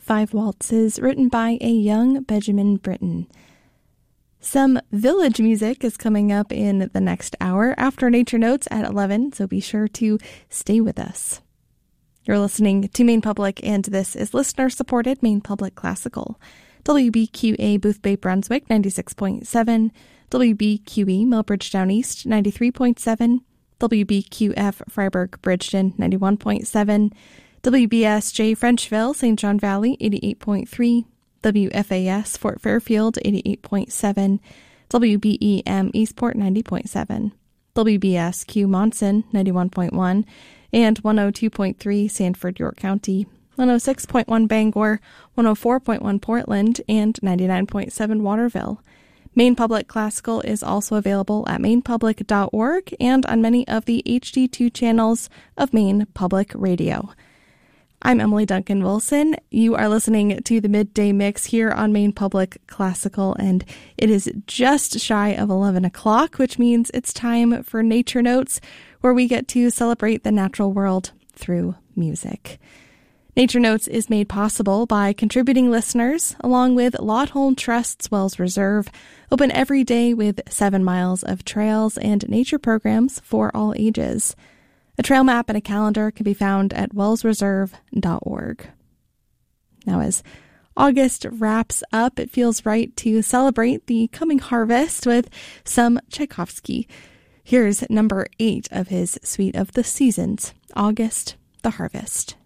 5 Waltzes, written by a young Benjamin Britten. Some village music is coming up in the next hour after Nature Notes at 11, so be sure to stay with us. You're listening to Maine Public, and this is listener-supported Maine Public Classical. WBQA Boothbay Brunswick 96.7, WBQE Millbridge Down East 93.7, WBQF Freiburg Bridgeton 91.7, WBSJ Frenchville St. John Valley 88.3, WFAS Fort Fairfield 88.7, WBEM Eastport 90.7, WBSQ Monson 91.1, and 102.3 Sanford, York County, 106.1 Bangor, 104.1 Portland, and 99.7 Waterville. Maine Public Classical is also available at mainepublic.org and on many of the HD2 channels of Maine Public Radio. I'm Emily Duncan Wilson. You are listening to the Midday Mix here on Maine Public Classical, and it is just shy of 11 o'clock, which means it's time for Nature Notes, where we get to celebrate the natural world through music. Nature Notes is made possible by contributing listeners, along with Laudholm Trust's Wells Reserve, open every day with 7 miles of trails and nature programs for all ages. A trail map and a calendar can be found at wellsreserve.org. Now, as August wraps up, it feels right to celebrate the coming harvest with some Tchaikovsky. Here's number 8 of his Suite of the Seasons, August, the Harvest.